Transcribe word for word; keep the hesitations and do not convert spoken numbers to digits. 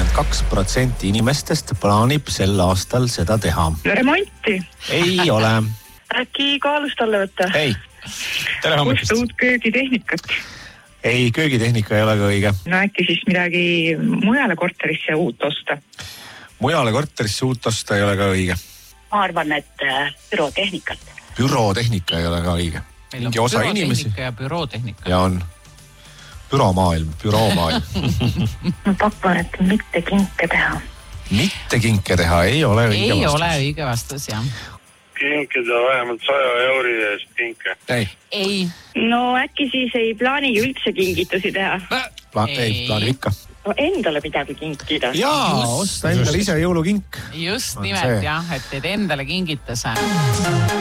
seitsekümmend kaks protsenti inimestest plaanib sel aastal seda teha. Remonti. Ei ole. Äkki kaalust alla võtta? Ei. Tere hommikust. Kust uut köögitehnikat? Ei, köögitehnika ei ole ka õige. No äkki siis midagi mujale korterisse uut osta? Mujale korterisse uut osta ei ole ka õige. Ma arvan, et bürotehnikat. Bürotehnika ei ole ka õige. Mingi osa inimesi. Ja bürootehnika. Ja on büromaailm, büroomaailm. Ma pakun, et mitte kinke teha. Mitte kinke teha ei ole õige ei vastus. Ei ole õige vastus, jah. Kinkida vähemalt saja euri eest kinke. Ei. Ei. No äkki siis ei plaanigi üldse kingitusi teha? Pla- ei, ei plaani ikka. No endale midagi kinkida. Jaa, osta endale ise jõulukink. Just nimelt, jah, et teed endale kingituse.